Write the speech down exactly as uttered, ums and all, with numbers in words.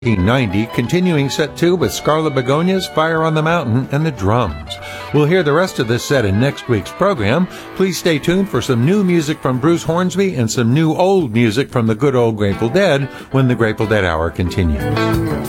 nineteen ninety, continuing set two with Scarlet Begonias, Fire on the Mountain, and the drums. We'll hear the rest of this set in next week's program. Please stay tuned for some new music from Bruce Hornsby and some new old music from the good old Grateful Dead when the Grateful Dead Hour continues.